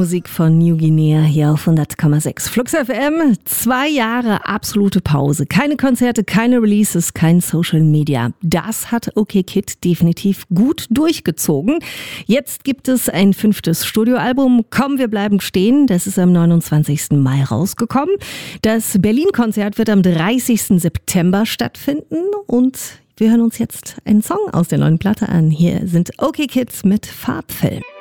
Musik von New Guinea hier auf 100,6 Flux FM. 2 Jahre absolute Pause. Keine Konzerte, keine Releases, kein Social Media. Das hat OK Kid definitiv gut durchgezogen. Jetzt gibt es ein 5. Studioalbum. Komm, wir bleiben stehen. Das ist am 29. Mai rausgekommen. Das Berlin-Konzert wird am 30. September stattfinden und wir hören uns jetzt einen Song aus der neuen Platte an. Hier sind OK Kids mit Farbfilm.